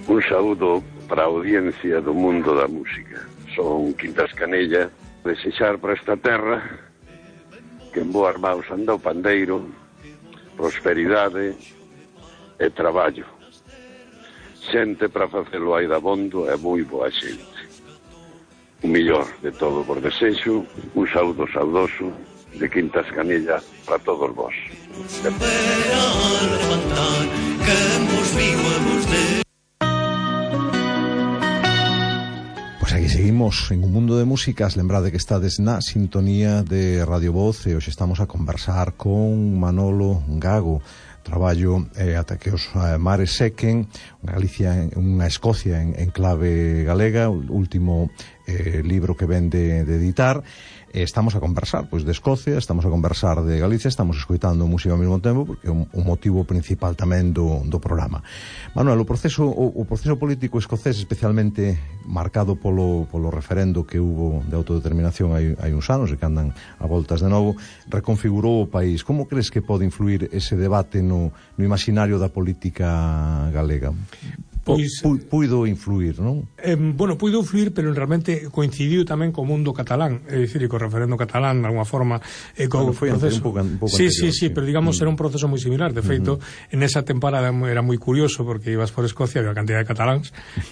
Un saúdo para a audiencia do mundo da música. Son Quintas Canella, desexar para esta terra que en boas maus anda o pandeiro, prosperidade e traballo. Xente para facelo aí dabondo e moi boa xente. O millor de todo por desexo, un saúdo saudoso de Quintas Canella para todos vós. Pois aquí seguimos en un mundo de músicas. Lembrade que estades na sintonía de Radio Voz e hoxe estamos a conversar con Manolo Gago. Traballo ata que os mares sequen, unha Escocia en clave galega, o último libro que ven de editar. Estamos a conversar pois de Escocia, estamos a conversar de Galicia, estamos escoitando música ao mesmo tempo porque é o motivo principal tamén do programa. Manuel, o proceso político escocés, especialmente marcado polo referendo que hubo de autodeterminación hai uns anos e que andan a voltas de novo, reconfigurou o país. Como crees que pode influir ese debate no imaginario da política galega? Pois puido influir, non? Bueno, puido influir, pero realmente coincidiu tamén co mundo catalán, é dicir, co referendo catalán, de alguma forma, co proceso. Un pouco sí, pero digamos, era un proceso moi similar. De feito, en esa temporada era moi curioso, porque ibas por Escocia e a cantidad de cataláns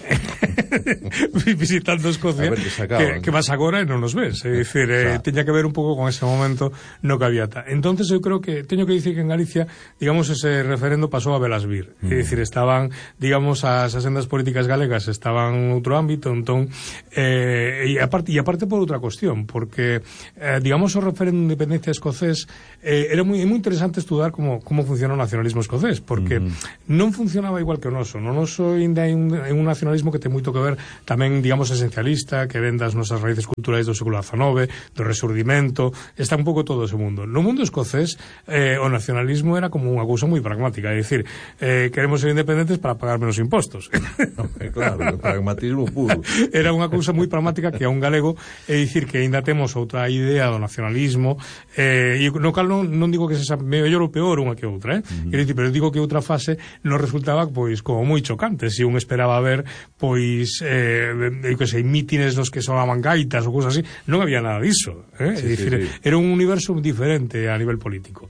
visitando Escocia, que vas agora e non nos ves. É dicir, teña que ver un pouco con ese momento no que había. Entonces, eu creo que, teño que dicir que en Galicia, digamos, ese referendo pasou a velas vir. É dicir, estaban, digamos, as asendas políticas galegas estaban en outro ámbito, entón e aparte por outra cuestión, porque digamos o referendo de independencia escocés era moi interesante estudar como funciona o nacionalismo escocés, porque non funcionaba igual que o noso. No noso ainda é un nacionalismo que ten moito que ver tamén, digamos, esencialista, que ven das nosas raíces culturais do século XIX, do resurdimento, está un pouco todo ese mundo. No mundo escocés o nacionalismo era como unha cousa moi pragmática, é dicir, queremos ser independentes para pagar menos impostos. Claro, o pragmatismo puro. Era unha cousa moi pragmática que a un galego é dicir que aínda temos outra idea do nacionalismo, e no cal non digo que sexa mellor ou peor unha que outra, pero digo que outra fase nos resultaba pois como moi chocante. Se un esperaba ver pois que sei, mítines nos que sonaban gaitas ou cousas así, non había nada diso, é dicir, era un universo diferente a nivel político.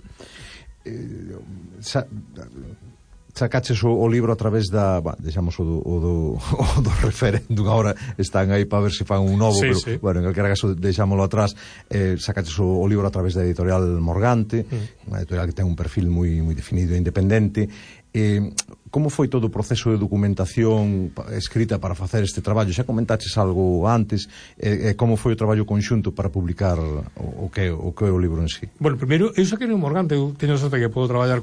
Sacaches o libro a través deixamos o do referéndum, agora están aí para ver se fan un novo, pero bueno, en calquera caso deixámoslo atrás. Sacaches o libro a través da editorial Morgante, unha editorial que ten un perfil moi definido e independente. Como foi todo o proceso de documentación escrita para facer este traballo? Xa comentaches algo antes, como foi o traballo conxunto para publicar o que é o libro en sí? Bueno, primeiro, eu saquei no Morgante, eu teño a sorte que podo traballar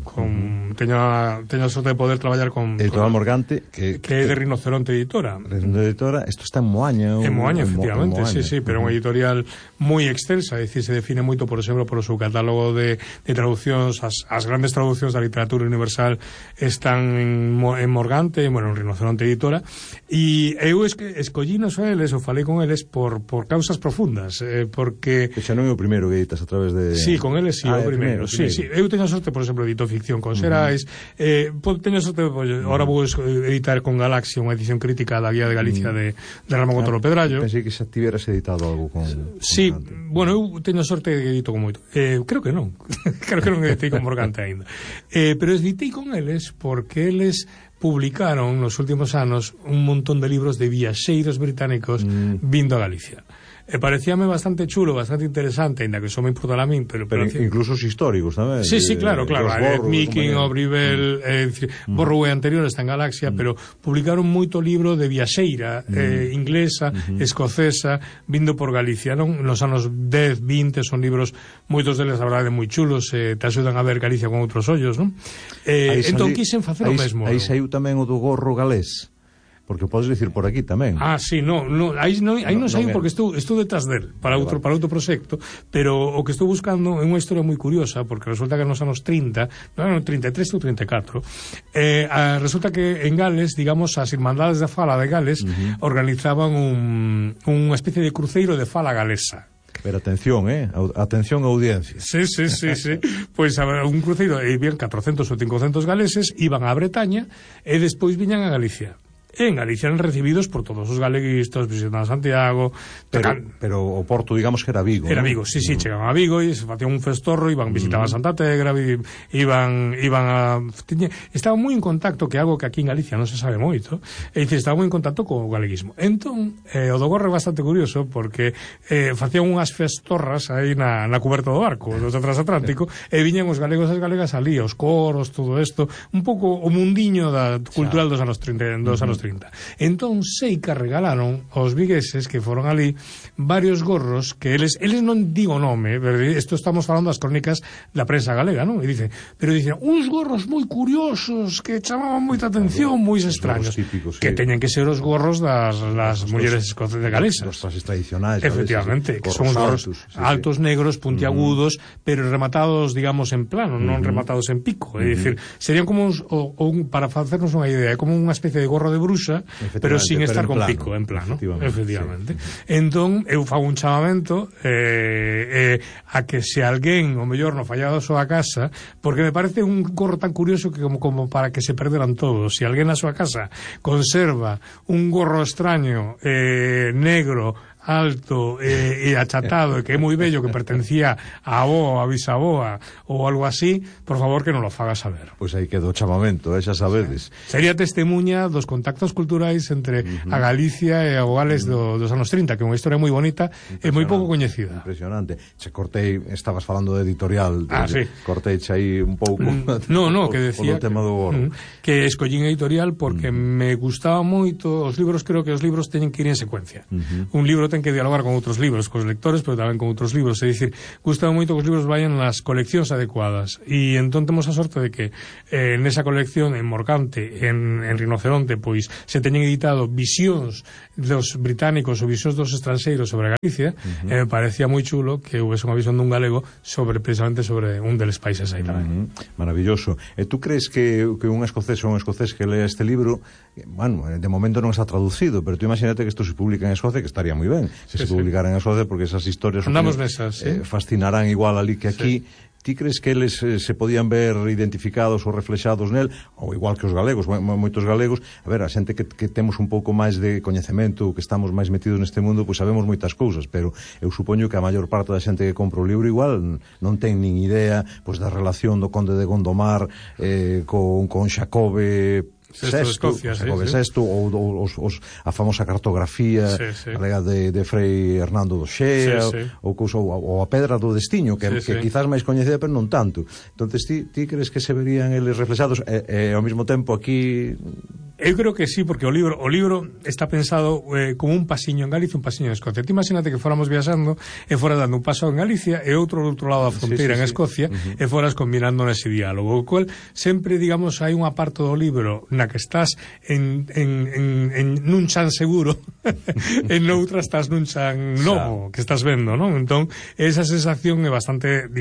teño a sorte de poder traballar con Editorial Morgante, que é de Rinoceronte Editora. Isto está en Moaña. En Moaña, efectivamente, sí, pero é unha editorial moi extensa, é dicir, se define moito, por exemplo, por o seu catálogo de traducións. As grandes traducións da literatura universal están en Morgante, bueno, en Rinoceronte Editora, e eu escollinos a eles, ou falei con eles por causas profundas, porque... Xa non é o primeiro que editas a través de... Sí, con eles sí, o primeiro. Sí, eu teño a sorte, por exemplo, edito ficción con Xerais, teño a sorte, ahora vou editar con Galaxia unha edición crítica da Guía de Galicia de Ramón Otero Pedrallo. Pensei que xa tiveras editado algo con... Sí, bueno, eu teño a sorte de que edito con moito. Creo que non editei con Morgante ainda. Pero editei con eles porque eles publicaron nos últimos anos un montón de libros de viaxeiros británicos vindo a Galicia. Parecíame bastante chulo, bastante interesante, ainda que só me importara a min, pero incluso os históricos tamén. Sí, claro, Meeking, Obrivel, Borrow anterior está en Galaxia, pero publicaron moito libro de viaxeira inglesa, escocesa, vindo por Galicia, non? Nos anos 10, 20 son libros, moitos deles a verdade moi chulos, te axudan a ver Galicia con outros ollos, non? Entón quixen facer o mesmo. Aí saiu tamén o do gorro galés. Porque podes dicir por aquí tamén. Sí, aí non sei porque estou detrás del para outro proxecto, pero o que estou buscando é unha historia moi curiosa, porque resulta que nos anos 30, non, 33 ou 34, resulta que en Gales, digamos, as Irmandades da Fala de Gales organizaban unha especie de cruceiro de fala galesa. Pero atención, atención a audiencia. Sí. Pois un cruceiro, e bien 400 ou 500 galeses iban a Bretaña e despois viñan a Galicia. en Galicia eran recibidos por todos os galeguistas, visitaban Santiago, pero o Porto, digamos que era Vigo. Era, ¿no? Vigo, sí, chegaban a Vigo e se facían un festorro, visitaban Santa Tegra, iban a... Estaban moi en contacto, que é algo que aquí en Galicia non se sabe moito, estaban moi en contacto co galeguismo. Entón, o do Gorro é bastante curioso, porque facían unhas festorras aí na cuberta do barco, do transatlántico, e viñan os galegos e as galegas ali, os coros, todo isto, un pouco o mundiño da cultural dos anos 30, Entón sei que regalaron aos vigueses que foron ali varios gorros que eles non digo nome, isto estamos falando das crónicas da prensa galega, non? E dicen uns gorros moi curiosos que chamaban moita atención, moi extraños, típicos, que teñen que ser os gorros das mulleres escocesas galesas. Os trajes tradicionais. Efectivamente, que son os gorros altos, negros, puntiagudos, pero rematados, digamos, en plano, non rematados en pico. É dicir, serían como para facernos unha idea, como unha especie de gorro de bruxa, pero sin estar con pico, en plano. Efectivamente. Entón, eu fago un chamamento a que se alguén, o mellor, no fallado a súa casa, porque me parece un gorro tan curioso que como para que se perderan todos. Se alguén na súa casa conserva un gorro extraño, negro, alto e achatado, e que é moi bello, que pertencía a aboa, a bisaboa ou algo así, por favor que non lo faga saber. Pois aí quedou o chamamento, xa sabedes. Sería testemunha dos contactos culturais entre a Galicia e a Gales dos anos 30, que é unha historia moi bonita e moi pouco coñecida. Impresionante. Che cortei, estabas falando de editorial, sí. Cortei aí un pouco. No, que decía o tema do gorro. Que escollín editorial porque me gustaba moito os libros, creo que os libros teñen que ir en secuencia. Un libro ten que dialogar con outros libros, cos lectores, pero tamén con outros libros, é dicir, gustaba moito que os libros vayan nas coleccións adecuadas, e entón temos a sorte de que nesa colección, en Morcante, en Rinoceronte, pois se teñen editado visións dos británicos ou visións dos estranxeiros sobre Galicia, e me parecía moi chulo que houvese unha visión dun galego precisamente sobre un deles países aí tamén. Maravilloso. E tú crees que un escocés ou un escocés que lea este libro, bueno, de momento non está traducido, pero tú imagínate que isto se publica en Escocia, que estaría moi ben se publicara en Escocia, porque esas historias fascinarán igual ali que aquí. Ti crees que eles se podían ver identificados ou reflexados nel, ou igual que os galegos, moitos galegos? A ver, a xente que temos un pouco máis de coñecemento, que estamos máis metidos neste mundo, pois sabemos moitas cousas, pero eu supoño que a maior parte da xente que compra o libro igual non ten nin idea pois da relación do conde de Gondomar con Xacobe Sexto, ou a famosa cartografía de Frei Hernando do Xea, ou a Pedra do Destiño, que quizás máis coñecida, pero non tanto. Entonces, ti crees que se verían eles reflexados e ao mesmo tempo aquí... Eu creo que sí, porque o libro está pensado como un pasiño en Galicia, un pasiño en Escocia. Ti imagínate que fóramos viaxando e fora dando un paso en Galicia e outro do outro lado da fronteira en Escocia, e foras combinando nese diálogo, o cual sempre, digamos, hai unha parte do libro na que estás en nun chan seguro e noutra estás nun chan novo que estás vendo, non? Entón, esa sensación é bastante